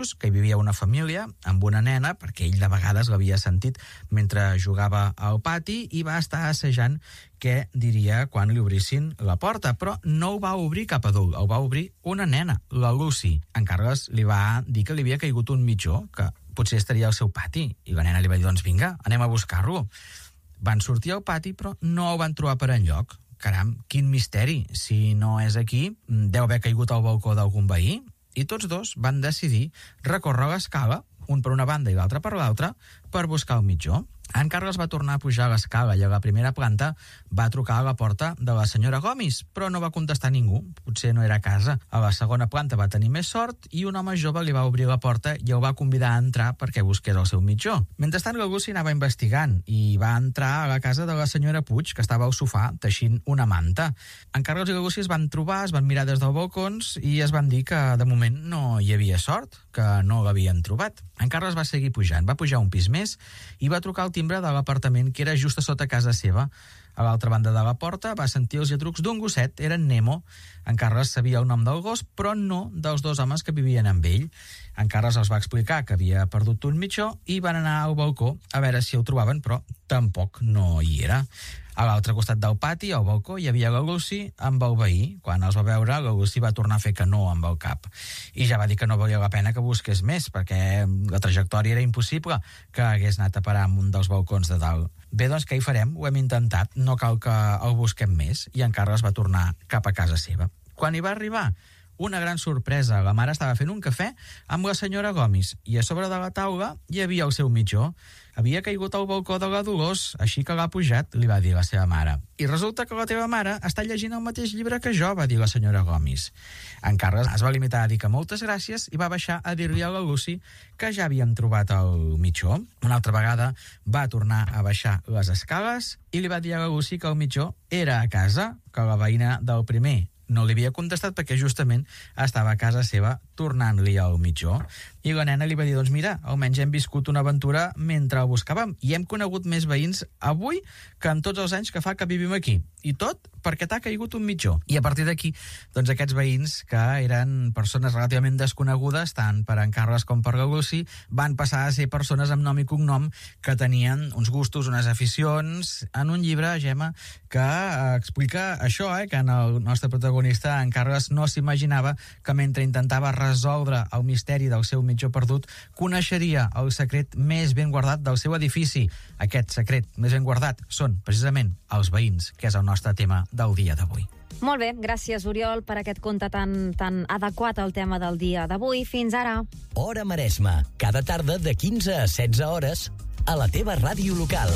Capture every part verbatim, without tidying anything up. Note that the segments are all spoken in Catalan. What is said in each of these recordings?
que hi vivia una família amb una nena, perquè ell de vegades l'havia sentit mentre jugava al pati i va estar assajant què diria quan li obrissin la porta, però no ho va obrir cap adult, ho va obrir una nena, la Lucy. En Carles li va dir que li havia caigut un mitjó, que potser estaria al seu pati, i la nena li va dir, doncs vinga, anem a buscar-lo. Van sortir al pati, però no ho van trobar per enlloc. Caram, quin misteri, si no és aquí, deu haver caigut al balcó d'algun veí. I tots dos van decidir recórrer l'escala, un per una banda i l'altre per l'altra, per buscar el mitjó. En Carles va tornar a pujar a l'escala i a la primera planta va trucar a la porta de la senyora Gomis, però no va contestar ningú, potser no era a casa. A la segona planta va tenir més sort i un home jove li va obrir la porta i el va convidar a entrar perquè busqués el seu mitjó. Mentrestant, la Lucy anava investigant i va entrar a la casa de la senyora Puig, que estava al sofà teixint una manta. En Carles i la Lucy es van trobar, es van mirar des dels balcons i es van dir que de moment no hi havia sort, que no l'havien trobat. En Carles va seguir pujant, va pujar un pis més i va trucar al timbre de l'apartament que era just a sota casa seva. A l'altra banda de la porta va sentir els lladrucs d'un gosset, era en Nemo. En Carles sabia el nom del gos, però no dels dos homes que vivien amb ell. En Carles els va explicar que havia perdut un mitjó i van anar al balcó a veure si el trobaven, però tampoc no hi era. A l'altre costat del pati, al balcó, hi havia la Lucy amb el veí. Quan els va veure, la Lucy va tornar a fer que no amb el cap. I ja va dir que no valia la pena que busqués més, perquè la trajectòria era impossible que hagués anat a parar en un dels balcons de dalt. Bé, doncs què hi farem? Ho hem intentat, no cal que el busquem més. I en Carles va tornar cap a casa seva. Quan hi va arribar, una gran sorpresa. La mare estava fent un cafè amb la senyora Gomis i a sobre de la taula hi havia el seu mitjó. Havia caigut al balcó de la Dolors, així que l'ha pujat, li va dir la seva mare. I resulta que la teva mare està llegint el mateix llibre que jo, va dir la senyora Gomis. En Carles es va limitar a dir que moltes gràcies i va baixar a dir-li a la Lucy que ja havien trobat el mitjó. Una altra vegada va tornar a baixar les escales i li va dir a la Lucy que el mitjó era a casa, que la veïna del primer no li havia contestat perquè justament estava a casa seva tornant-li el mitjó. I la nena li va dir, doncs mira, almenys hem viscut una aventura mentre el buscàvem i hem conegut més veïns avui que en tots els anys que fa que vivim aquí. I tot perquè t'ha caigut un mitjó. I a partir d'aquí, doncs aquests veïns, que eren persones relativament desconegudes, tant per en Carles com per la Lucy, van passar a ser persones amb nom i cognom que tenien uns gustos, unes aficions, en un llibre, Gemma, que explica això, eh, que en el nostre protagonista, en Carles, no s'imaginava que mentre intentava resoldre el misteri del seu mitjó perdut, coneixeria el secret més ben guardat del seu edifici. Aquest secret més ben guardat són, precisament, els veïns, que és el nostre tema del dia d'avui. Molt bé, gràcies, Oriol, per aquest conte tan, tan adequat al tema del dia d'avui. Fins ara. Hora Maresme, cada tarda de quinze a setze hores a la teva ràdio local.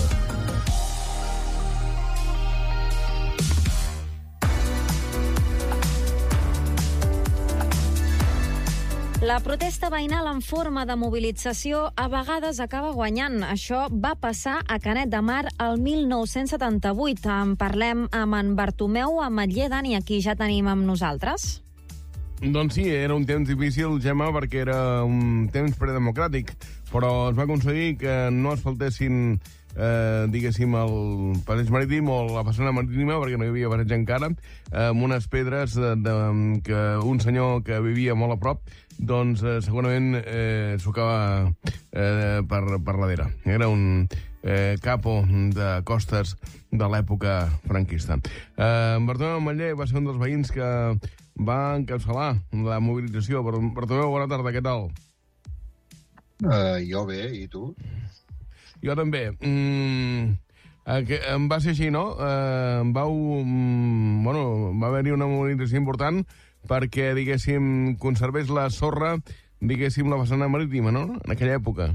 La protesta veïnal en forma de mobilització a vegades acaba guanyant. Això va passar a Canet de Mar el mil nou-cents setanta-vuit. En parlem amb en Bartomeu Ametller, Dani, aquí ja tenim amb nosaltres. Doncs sí, era un temps difícil, Gemma, perquè era un temps predemocràtic, però es va aconseguir que no es faltessin eh, diguéssim, el passeig marítim o la façana marítima, perquè no hi havia passeig encara, eh, amb unes pedres de, de, que un senyor que vivia molt a prop doncs eh, segurament eh, s'ocava eh, per, per darrere. Era un eh, capo de costes de l'època franquista. Eh, Bartomeu Ametller va ser un dels veïns que va encapçalar la mobilització. Bartomeu, bona tarda, què tal? Uh, jo bé, i tu? Jo també. Mm, eh, em va ser així, no? Eh, vau, mm, bueno, va haver-hi una mobilització important perquè, diguéssim, conservés la sorra, diguéssim, la façana marítima, no?, en aquella època.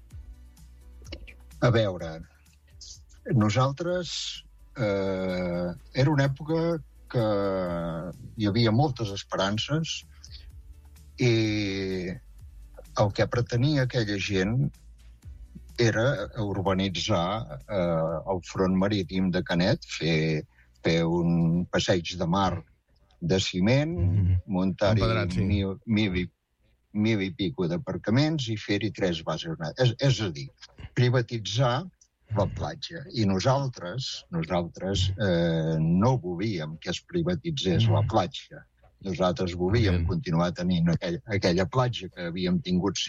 A veure, nosaltres... Eh, era una època que hi havia moltes esperances i el que pretenia aquella gent era urbanitzar eh, el front marítim de Canet, fer, fer un passeig de mar de ciment, mm-hmm. muntar-hi sí. mil, mil, i, mil i pico d'aparcaments i fer-hi tres bases. És, és a dir, privatitzar la platja. I nosaltres, nosaltres eh, no volíem que es privatitzés mm. la platja. Nosaltres volíem Bien. continuar tenint aquell, aquella platja que havíem tingut